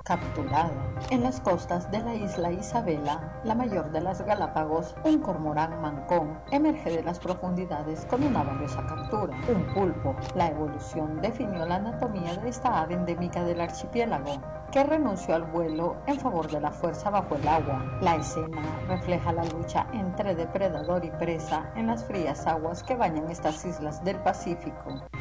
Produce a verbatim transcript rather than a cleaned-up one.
capturado. En las costas de la isla Isabela, la mayor de las Galápagos, un cormorán mancón emerge de las profundidades con una valiosa captura, un pulpo. La evolución definió la anatomía de esta ave endémica del archipiélago, que renunció al vuelo en favor de la fuerza bajo el agua. La escena refleja la lucha entre depredador y presa en las frías aguas que bañan estas islas del Pacífico.